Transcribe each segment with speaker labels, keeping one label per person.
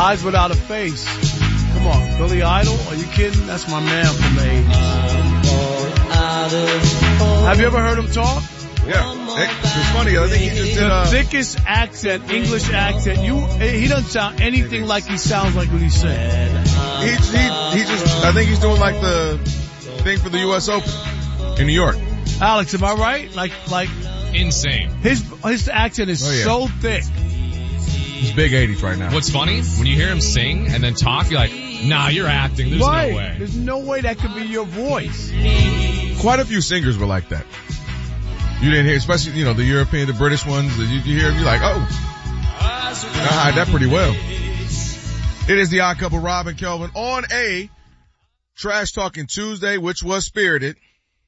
Speaker 1: Eyes without a face. Come on, Billy Idol? Are you kidding? That's my man from the 80s. Have you ever heard him talk?
Speaker 2: Yeah. It's funny. I think he just did
Speaker 1: the thickest accent, English accent. He doesn't sound anything like he sounds like when he's saying.
Speaker 2: I think he's doing like the thing for the U.S. Open in New York.
Speaker 1: Alex, am I right? Like
Speaker 3: insane.
Speaker 1: His accent is so thick.
Speaker 2: He's big 80s right now.
Speaker 3: What's funny, when you hear him sing and then talk, you're like, nah, you're acting. There's no way.
Speaker 1: There's no way that could be your voice.
Speaker 2: Quite a few singers were like that. You didn't hear, especially, the European, the British ones. You hear them, you're like, oh. I hide that pretty well. It is the Odd Couple, Rob and Kelvin, on a Trash Talking Tuesday, which was spirited.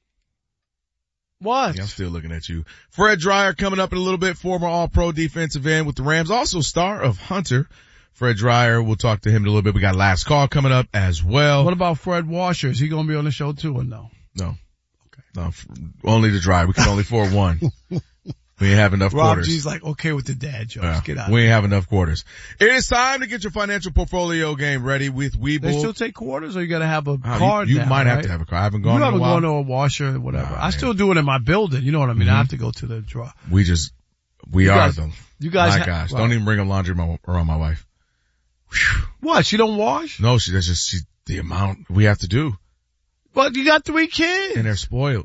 Speaker 1: What?
Speaker 2: Yeah, I'm still looking at you. Fred Dreyer coming up in a little bit, former All-Pro defensive end with the Rams, also star of Hunter. Fred Dreyer, we'll talk to him in a little bit. We got Last Call coming up as well.
Speaker 1: What about Fred Washer? Is he going to be on the show too or no?
Speaker 2: No. Okay. No, only the Dreyer. We can only afford one. We ain't have enough quarters.
Speaker 1: Rob G's like, okay with the dad jokes. Get out.
Speaker 2: We ain't have enough quarters. It is time to get your financial portfolio game ready with Webull.
Speaker 1: They still take quarters, or you got to have a card?
Speaker 2: You might have to have a card. I haven't gone in a while.
Speaker 1: You haven't gone to a washer or whatever. I still do it in my building. You know what I mean? Mm-hmm. I have to go to the draw.
Speaker 2: We are them.
Speaker 1: You guys,
Speaker 2: my gosh, don't even bring a laundry around my wife.
Speaker 1: Whew. What? She don't wash?
Speaker 2: No, that's just the amount we have to do.
Speaker 1: But you got 3 kids.
Speaker 2: And they're spoiled.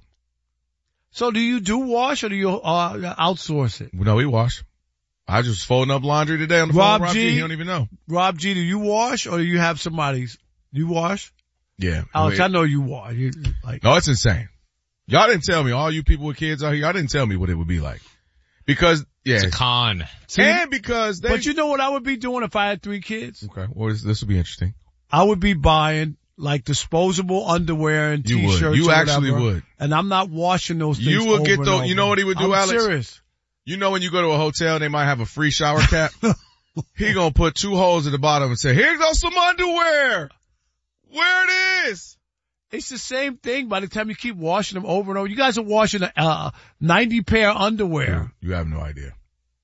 Speaker 1: So do you do wash or do you outsource it?
Speaker 2: No, we wash. I just folding up laundry today on the phone. Rob G, he don't even know.
Speaker 1: Rob G, do you wash or do you have somebody's? You wash?
Speaker 2: Yeah.
Speaker 1: Alex, I know you wash.
Speaker 2: No, it's insane. Y'all didn't tell me, all you people with kids out here, y'all didn't tell me what it would be like. Because,
Speaker 3: it's a con.
Speaker 2: And because
Speaker 1: But you know what I would be doing if I had 3 kids?
Speaker 2: Okay. Well, this would be interesting.
Speaker 1: I would be buying like disposable underwear and t-shirts.
Speaker 2: You actually would.
Speaker 1: And I'm not washing those things.
Speaker 2: You would get those. You know what he would do, Alex?
Speaker 1: I'm serious.
Speaker 2: You know when you go to a hotel, they might have a free shower cap. He gonna put 2 holes at the bottom and say, "Here goes some underwear. Where it is."
Speaker 1: It's the same thing. By the time you keep washing them over and over, you guys are washing 90 pair of underwear.
Speaker 2: Dude, you have no idea.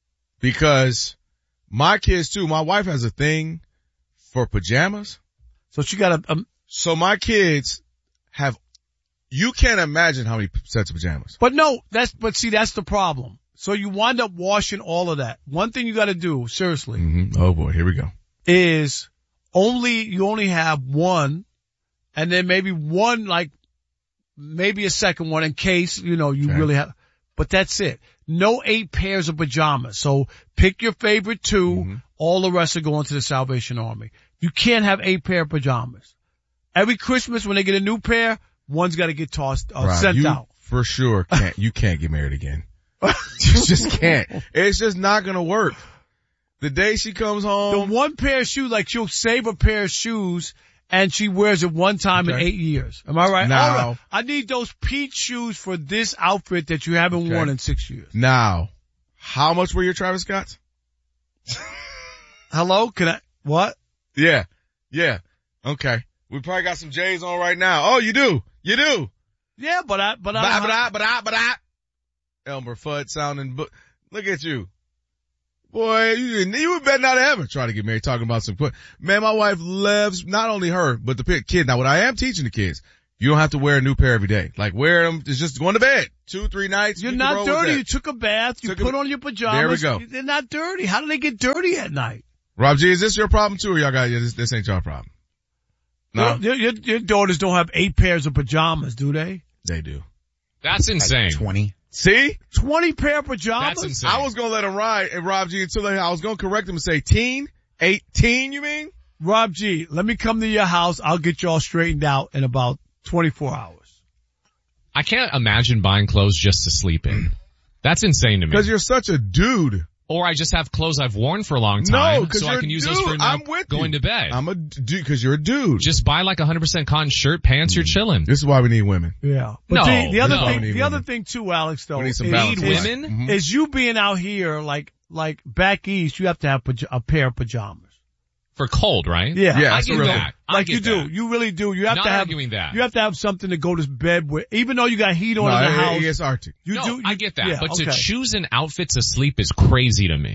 Speaker 2: Because my kids too. My wife has a thing for pajamas.
Speaker 1: So she got
Speaker 2: So my kids have, you can't imagine how many sets of pajamas.
Speaker 1: But no, that's the problem. So you wind up washing all of that. One thing you gotta do, seriously.
Speaker 2: Mm-hmm. Oh boy, here we go.
Speaker 1: Is you only have one, and then maybe one, maybe a second one in case, you really have, but that's it. No 8 pairs of pajamas. So pick your favorite 2, mm-hmm. All the rest are going to the Salvation Army. You can't have 8 pair of pajamas. Every Christmas when they get a new pair, one's got to get tossed, sent out.
Speaker 2: For sure you can't get married again. You just can't. It's just not going to work. The day she comes home.
Speaker 1: The one pair of shoes, she'll save a pair of shoes and she wears it one time in 8 years. Am I right?
Speaker 2: Now,
Speaker 1: right. I need those peach shoes for this outfit that you haven't worn in 6 years.
Speaker 2: Now, how much were your Travis Scotts?
Speaker 1: Hello? What?
Speaker 2: Yeah. Okay. We probably got some J's on right now. Oh, you do.
Speaker 1: Yeah, but I.
Speaker 2: Elmer Fudd sounding, look at you. Boy, you better not ever try to get married talking about some, man, my wife loves not only her, but the kid. Now what I am teaching the kids, you don't have to wear a new pair every day. Wear them, it's just going to bed. 2-3 nights.
Speaker 1: You're not dirty. You took a bath. You put on your pajamas.
Speaker 2: There we go.
Speaker 1: They're not dirty. How do they get dirty at night?
Speaker 2: Rob G, is this your problem too, or y'all got, this ain't your problem? No?
Speaker 1: Your daughters don't have 8 pairs of pajamas, do they?
Speaker 2: They do.
Speaker 3: That's insane.
Speaker 4: 20.
Speaker 2: See?
Speaker 1: 20 pair of pajamas?
Speaker 3: That's insane.
Speaker 2: I was gonna let him ride, and Rob G, until I was gonna correct him and say 18, you mean?
Speaker 1: Rob G, let me come to your house. I'll get you all straightened out in about 24 hours.
Speaker 3: I can't imagine buying clothes just to sleep in. That's insane to me.
Speaker 2: Because you're such a dude.
Speaker 3: Or I just have clothes I've worn for a long time, so I can use those for going to bed.
Speaker 2: I'm a dude, because you're a dude.
Speaker 3: Just buy 100% cotton shirt, pants, you're chilling.
Speaker 2: This is why we need women.
Speaker 1: Yeah. But the other thing too, Alex, though,
Speaker 2: we need some
Speaker 3: balance. Women?
Speaker 2: Mm-hmm.
Speaker 1: Is you being out here, like back east, you have to have a pair of pajamas.
Speaker 3: For cold, right?
Speaker 1: Yeah.
Speaker 3: I get that.
Speaker 1: You do. You really do. You have
Speaker 3: Not
Speaker 1: to have,
Speaker 3: arguing that.
Speaker 1: You have to have something to go to bed with, even though you got heat on in the house.
Speaker 2: It's Arctic.
Speaker 1: I
Speaker 3: get that. But to choose an outfit to sleep is crazy to me.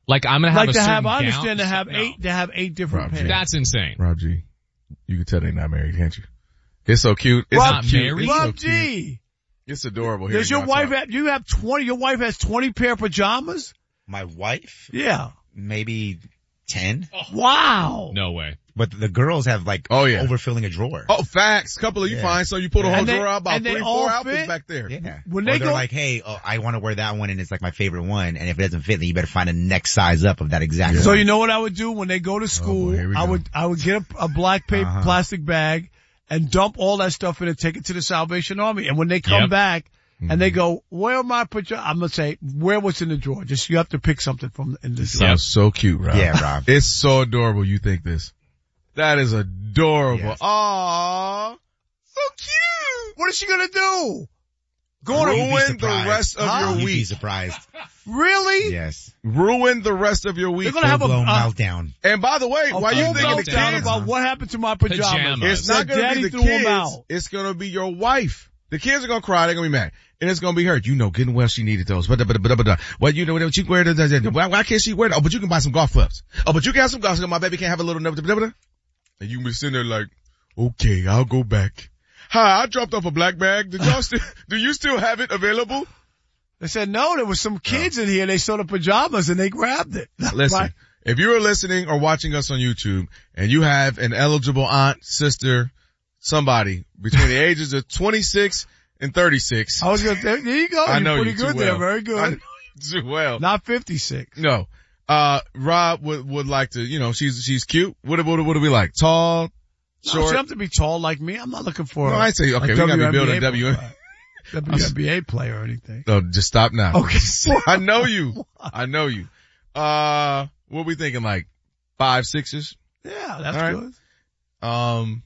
Speaker 3: Like I'm gonna have a certain
Speaker 1: I understand to have eight different pairs.
Speaker 3: That's insane.
Speaker 2: Rob G, you can tell they're not married, can't you? It's so cute. It's
Speaker 1: Rob
Speaker 2: cute.
Speaker 1: Married?
Speaker 2: It's
Speaker 1: Rob
Speaker 2: so
Speaker 1: G.
Speaker 2: Cute. It's adorable.
Speaker 1: Does your wife have, your wife has 20 pair of pajamas?
Speaker 4: My wife?
Speaker 1: Yeah.
Speaker 4: Maybe 10.
Speaker 1: Oh. Wow.
Speaker 3: No way.
Speaker 4: But the girls have overfilling a drawer.
Speaker 2: Oh, facts. Couple of you find, so you pull the whole drawer out, about 3-4 outfits back there.
Speaker 4: Yeah.
Speaker 1: When they're
Speaker 4: like, hey, I want to wear that one and it's like my favorite one, and if it doesn't fit, then you better find a next size up of that exact one.
Speaker 1: So you know what I would do when they go to school? I would get a black paper plastic bag and dump all that stuff in and take it to the Salvation Army. And when they come back and they go, where are my pajamas? I'm going to say, where what's in the drawer? Just, you have to pick something from in the drawer.
Speaker 2: Sounds so cute, Rob.
Speaker 4: Yeah, Rob.
Speaker 2: It's so adorable you think this. That is adorable.
Speaker 4: Yes.
Speaker 2: Aww. So cute.
Speaker 1: What is she going to do?
Speaker 2: Ruin the rest of your week.
Speaker 4: You'd be surprised.
Speaker 1: Really?
Speaker 4: Yes.
Speaker 2: Ruin the rest of your week.
Speaker 1: They're going to have a
Speaker 4: meltdown.
Speaker 2: And by the way, while you thinking the kids
Speaker 1: about what happened to my pajamas.
Speaker 2: It's not going to be the kids. It's going to be your wife. The kids are going to cry. They're going to be mad. And it's going to be her. You know, getting well, she needed those. Well, you know, she wear why can't she wear that? Oh, but you can buy some golf clubs. Oh, but you can have some golf clubs. My baby can't have a little, and you can be sitting there like, okay, I'll go back. Hi, I dropped off a black bag. Do you still have it available?
Speaker 1: They said no, there was some kids in here. They saw the pajamas and they grabbed it.
Speaker 2: Listen, if you are listening or watching us on YouTube and you have an eligible aunt, sister, somebody between the ages of 26 and 36.
Speaker 1: I was going to, there you go.
Speaker 2: I know
Speaker 1: you're pretty good there. Very good.
Speaker 2: I know you too well.
Speaker 1: Not 56.
Speaker 2: No. Rob would like to, you know, she's cute. What do we like? Tall? Short?
Speaker 1: No, she doesn't have to be tall like me. I'm not looking for
Speaker 2: I say, okay, we gotta be building
Speaker 1: WNBA player or anything.
Speaker 2: No, just stop now.
Speaker 1: Okay.
Speaker 2: I know you. What we thinking, like 5, 6s?
Speaker 1: Yeah, that's good.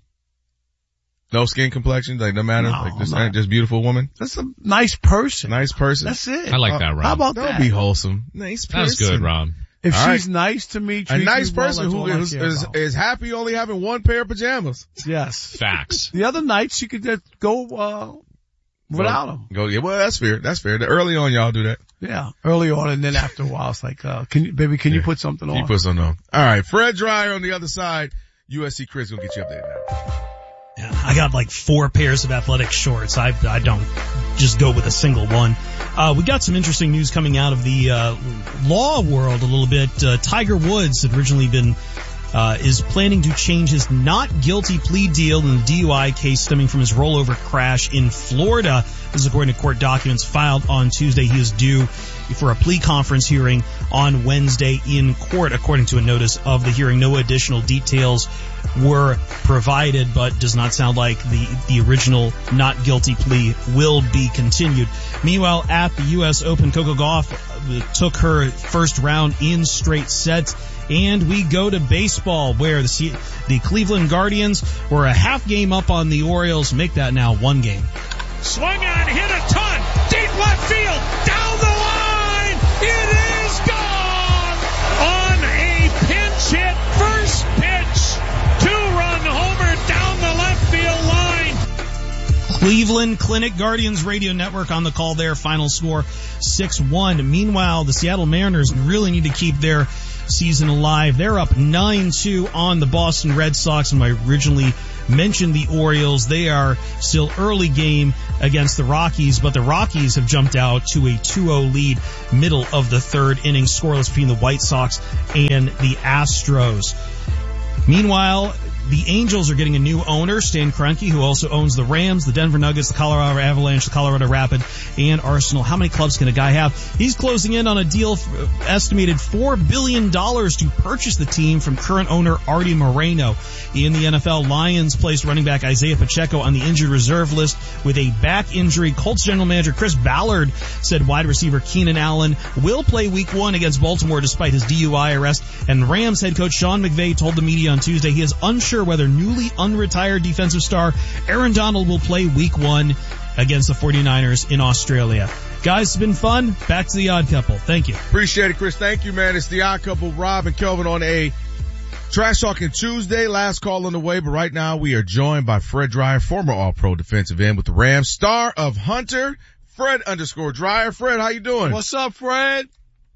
Speaker 2: No skin complexion, like no matter, just beautiful woman.
Speaker 1: That's a nice person.
Speaker 2: Nice person.
Speaker 1: That's it.
Speaker 3: I like that, Rob.
Speaker 1: How about that?
Speaker 2: Don't be wholesome. Nice person.
Speaker 3: That's good, Rob.
Speaker 1: If she's nice to me,
Speaker 2: a nice person who is happy only having one pair of pajamas.
Speaker 1: Yes.
Speaker 3: Facts.
Speaker 1: The other nights you could just go, without them.
Speaker 2: Well, that's fair. That's fair. Early on, y'all do that.
Speaker 1: Yeah. Early on, and then after a while, it's like, can you put something on?
Speaker 2: You put something on. All right. Fred Dryer on the other side. USC Chris gonna get you updated now.
Speaker 5: Yeah, I got like 4 pairs of athletic shorts. I don't just go with a single one. We got some interesting news coming out of the law world a little bit. Tiger Woods had originally been is planning to change his not guilty plea deal in the DUI case stemming from his rollover crash in Florida. This is according to court documents filed on Tuesday. He is due for a plea conference hearing on Wednesday in court, according to a notice of the hearing. No additional details were provided, but does not sound like the original not guilty plea will be continued. Meanwhile, at the U.S. Open, Coco Gauff took her first round in straight sets. And we go to baseball, where the Cleveland Guardians were a half game up on the Orioles. Make that now 1 game.
Speaker 6: Swung on, hit a ton, deep left field, down the line, it is gone! On a pinch hit, first pitch, 2-run homer down the left field line.
Speaker 5: Cleveland Clinic Guardians Radio Network on the call there. Final score 6-1. Meanwhile, the Seattle Mariners really need to keep their season alive. They're up 9-2 on the Boston Red Sox, and I originally mentioned the Orioles. They are still early game against the Rockies, but the Rockies have jumped out to a 2-0 lead middle of the third inning, scoreless between the White Sox and the Astros. Meanwhile, the Angels are getting a new owner, Stan Kroenke, who also owns the Rams, the Denver Nuggets, the Colorado Avalanche, the Colorado Rapid, and Arsenal. How many clubs can a guy have? He's closing in on a deal estimated $4 billion to purchase the team from current owner Artie Moreno. In the NFL, Lions placed running back Isaiah Pacheco on the injured reserve list with a back injury. Colts general manager Chris Ballard said wide receiver Keenan Allen will play week 1 against Baltimore despite his DUI arrest. And Rams head coach Sean McVay told the media on Tuesday he is unsure whether newly unretired defensive star Aaron Donald will play week 1 against the 49ers in Australia. Guys, it's been fun. Back to the Odd Couple. Thank you.
Speaker 2: Appreciate it, Chris. Thank you, man. It's the Odd Couple, Rob and Kelvin on a Trash Talking Tuesday. Last call on the way, but right now we are joined by Fred Dryer, former All-Pro defensive end with the Rams, star of Hunter, Fred _Dryer. Fred, how you doing?
Speaker 1: What's up, Fred?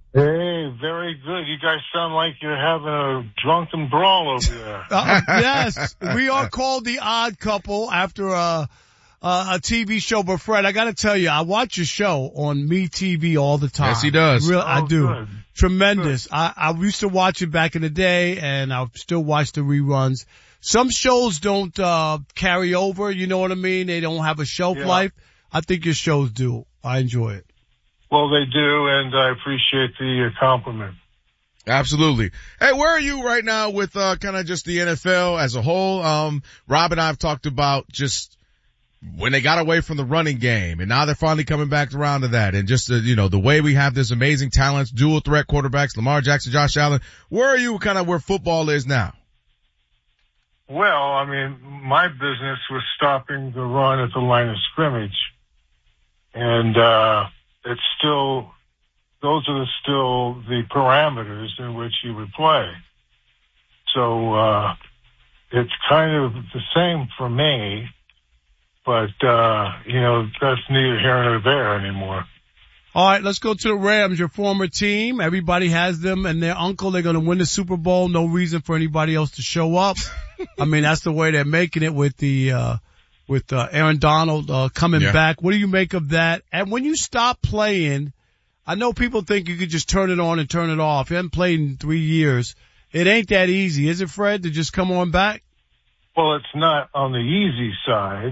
Speaker 7: Hey, very good. You guys sound like you're having a drunken brawl over there.
Speaker 1: Yes, we are called the Odd Couple after a TV show. But Fred, I got to tell you, I watch your show on MeTV all the time.
Speaker 2: Yes, he does.
Speaker 1: I do.
Speaker 7: Good.
Speaker 1: Tremendous.
Speaker 7: Good.
Speaker 1: I used to watch it back in the day, and I still watch the reruns. Some shows don't carry over. You know what I mean? They don't have a shelf life. I think your shows do. I enjoy it.
Speaker 7: Well, they do, and I appreciate the compliment.
Speaker 2: Absolutely. Hey, where are you right now with kind of just the NFL as a whole? Rob and I have talked about just when they got away from the running game, and now they're finally coming back around to that, and just the way we have this amazing talents, dual threat quarterbacks, Lamar Jackson, Josh Allen. Where are you kind of where football is now?
Speaker 7: Well, I mean, my business was stopping the run at the line of scrimmage, and it's still, those are still the parameters in which you would play. So, it's kind of the same for me, but, that's neither here nor there anymore.
Speaker 1: All right, let's go to the Rams, your former team. Everybody has them and their uncle. They're going to win the Super Bowl. No reason for anybody else to show up. I mean, that's the way they're making it with Aaron Donald coming back. What do you make of that? And when you stop playing, I know people think you could just turn it on and turn it off. You haven't played in 3 years. It ain't that easy, is it, Fred, to just come on back?
Speaker 7: Well, it's not on the easy side.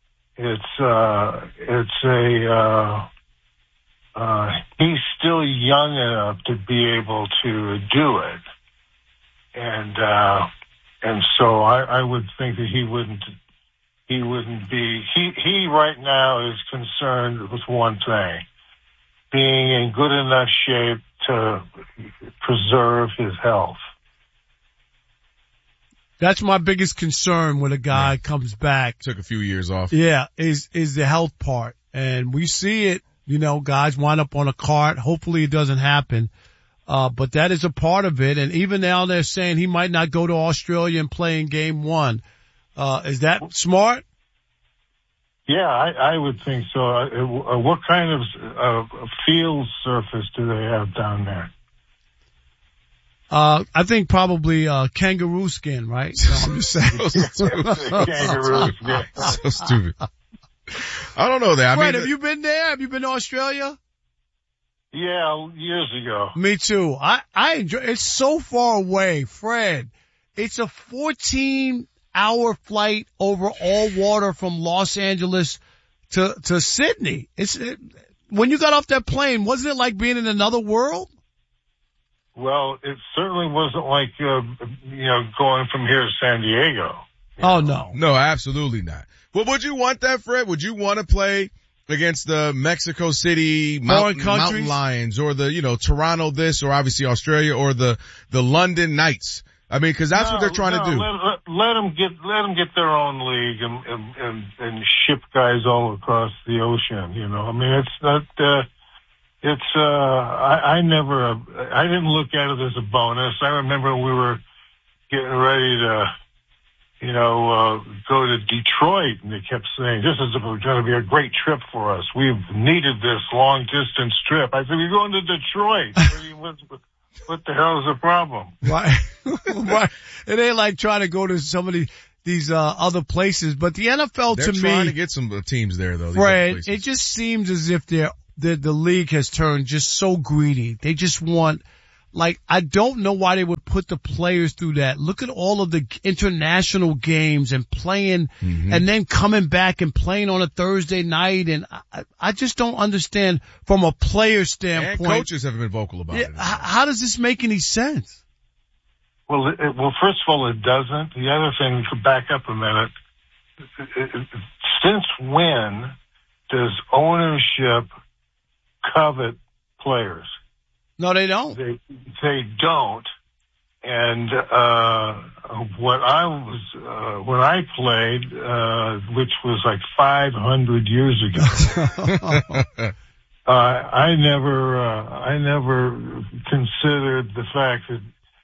Speaker 7: He's still young enough to be able to do it. And so I would think that he wouldn't be, he right now is concerned with one thing, being in good enough shape to preserve his health.
Speaker 1: That's my biggest concern when a guy comes back.
Speaker 2: Took a few years off.
Speaker 1: Yeah, is the health part. And we see it, guys wind up on a cart. Hopefully it doesn't happen. But that is a part of it. And even now they're saying he might not go to Australia and play in game 1. Is that smart?
Speaker 7: Yeah, I would think so. What kind of field surface do they have down there?
Speaker 1: I think probably kangaroo skin, right? No, I'm just saying.
Speaker 7: Kangaroo skin.
Speaker 2: So stupid. I don't know that.
Speaker 1: Fred, have you been there? Have you been to Australia?
Speaker 7: Yeah, years ago.
Speaker 1: Me too. I enjoy. It's so far away, Fred. It's a 14-hour flight over all water from Los Angeles to Sydney. When you got off that plane, wasn't it like being in another world?
Speaker 7: Well, it certainly wasn't like, going from here to San Diego.
Speaker 1: Oh, no.
Speaker 2: No, absolutely not. Well, would you want that, Fred? Would you want to play against the Mexico City Mountain Lions or the, Toronto this or obviously Australia or the London Knights? I mean, cause that's what they're trying to do.
Speaker 7: Let them get their own league and ship guys all across the ocean, I mean, it's not, I didn't look at it as a bonus. I remember we were getting ready to, go to Detroit, and they kept saying, this is going to be a great trip for us. We've needed this long distance trip. I said, we're going to Detroit. What the hell is the problem?
Speaker 1: Why? It ain't like trying to go to some of these other places, but the NFL
Speaker 2: they're
Speaker 1: to me.
Speaker 2: They're trying to get some teams there though.
Speaker 1: Fred, it just seems as if the league has turned just so greedy. They just want, I don't know why they would put the players through that. Look at all of the international games and playing and then coming back and playing on a Thursday night. And I just don't understand from a player standpoint.
Speaker 2: And coaches have been vocal about it.
Speaker 1: How does this make any sense?
Speaker 7: Well, first of all, it doesn't. The other thing, to back up a minute, since when does ownership covet players?
Speaker 1: No, they don't.
Speaker 7: They don't. And when I played, which was like 500 years ago, I never considered the fact that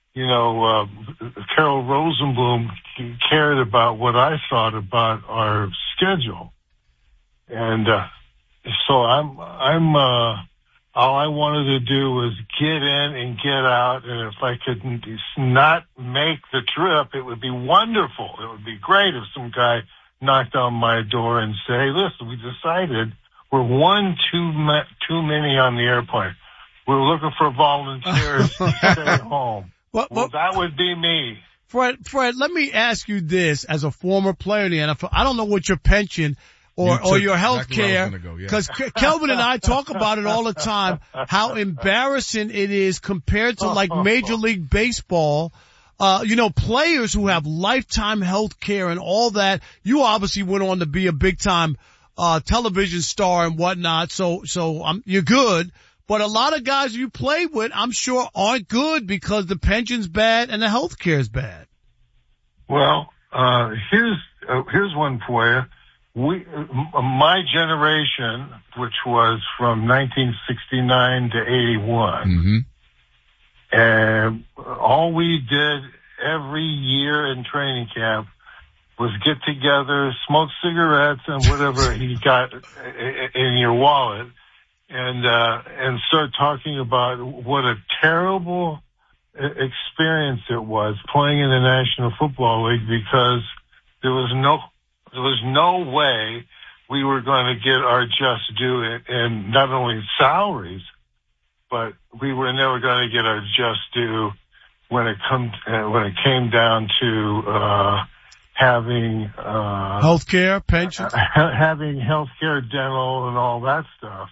Speaker 7: Carol Rosenblum cared about what I thought about our schedule, and so I'm all I wanted to do was get in and get out, and if I could not make the trip, it would be wonderful. It would be great if some guy knocked on my door and said, hey, listen, we decided we're one too many on the airplane. We're looking for volunteers to stay home. Well, that would be me.
Speaker 1: Fred, let me ask you this as a former player in the NFL. I don't know what your pension or your health care, because Kelvin and I talk about it all the time, how embarrassing it is compared to like Major League Baseball. Players who have lifetime health care and all that. You obviously went on to be a big time, television star and whatnot. So you're good. But a lot of guys you play with, I'm sure aren't good because the pension's bad and the health care is bad.
Speaker 7: Well, here's one for you. My generation, which was from 1969 to 81, and all we did every year in training camp was get together, smoke cigarettes and whatever you got in your wallet, and start talking about what a terrible experience it was playing in the National Football League, because there was no way we were going to get our just due in not only salaries, but we were never going to get our just due when it came down to having
Speaker 1: healthcare, pensions,
Speaker 7: having healthcare, dental, and all that stuff,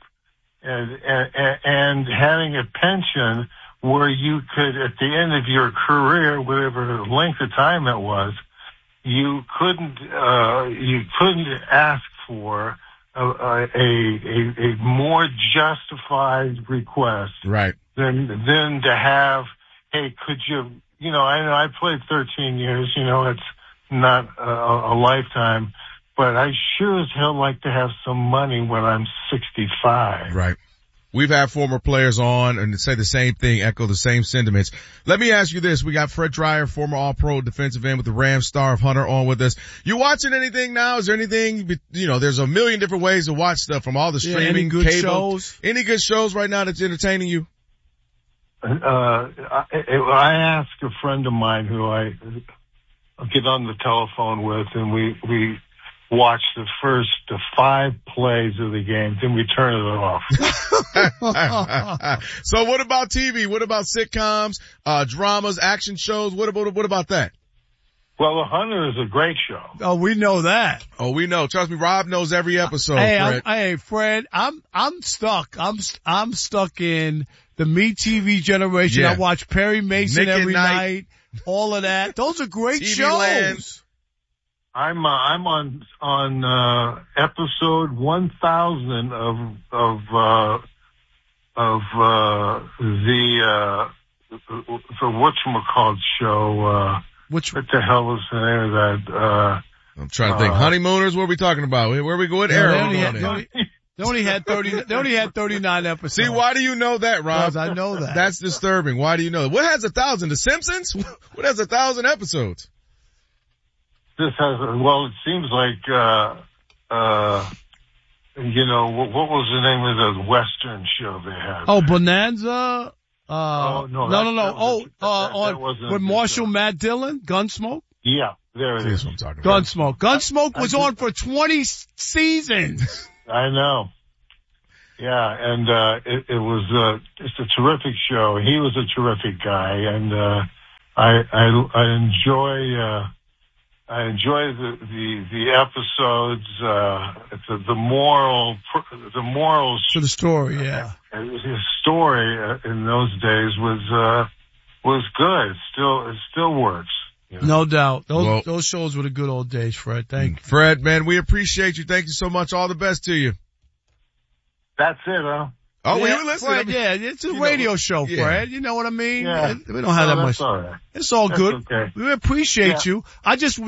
Speaker 7: and having a pension where you could, at the end of your career, whatever length of time it was, you couldn't ask for a more justified request,
Speaker 2: right,
Speaker 7: than to have, hey, could you, I played 13 years, it's not a lifetime, but I sure as hell like to have some money when I'm 65.
Speaker 2: Right. We've had former players on and say the same thing, echo the same sentiments. Let me ask you this. We got Fred Dryer, former All-Pro defensive end with the Rams, Star of Hunter, on with us. You watching anything now? Is there anything, there's a million different ways to watch stuff from all the streaming,
Speaker 1: any good
Speaker 2: cable.
Speaker 1: Shows?
Speaker 2: Any good shows right now that's entertaining you?
Speaker 7: I asked a friend of mine who I get on the telephone with, and we watch the first 5 plays of the game, then we turn it off.
Speaker 2: So what about TV? What about sitcoms, dramas, action shows? What about that?
Speaker 7: Well, The Hunter is a great show.
Speaker 1: Oh, we know that.
Speaker 2: Oh, we know. Trust me, Rob knows every episode.
Speaker 1: Hey, Fred, I'm stuck. I'm stuck in the Me TV generation. Yeah. I watch Perry Mason every night. All of that. Those are great TV shows. Land.
Speaker 7: I'm on episode 1000 of the whatchamacallit show. What the hell was the name of that?
Speaker 2: I'm trying to think. Honeymooners. What are we talking about? Where we going?
Speaker 1: They only had 39 episodes.
Speaker 2: See, why do you know that, Rob?
Speaker 1: Because I know that.
Speaker 2: That's disturbing. Why do you know that? What has 1,000? The Simpsons? What has 1,000 episodes?
Speaker 7: This has, it seems like, what was the name of the Western show they had?
Speaker 1: Oh, Bonanza? No. With Marshall Matt Dillon, Gunsmoke?
Speaker 7: Yeah, there it is.
Speaker 2: That's what I'm talking about.
Speaker 1: Gunsmoke. Gunsmoke was on for 20 seasons.
Speaker 7: I know. Yeah, and, it was, it's a terrific show. He was a terrific guy, and, I enjoy the episodes, the morals
Speaker 1: to the story, yeah.
Speaker 7: His story in those days was good. It still works.
Speaker 1: No doubt. Those shows were the good old days, Fred. Thank you.
Speaker 2: Fred, man, we appreciate you. Thank you so much. All the best to you.
Speaker 7: That's it, huh?
Speaker 2: Oh, we were listening.
Speaker 1: Fred, it's a radio show, Fred. You know what I mean?
Speaker 7: Yeah.
Speaker 1: We don't have that much.
Speaker 7: All right.
Speaker 1: It's all good.
Speaker 7: Okay.
Speaker 1: We appreciate you. I just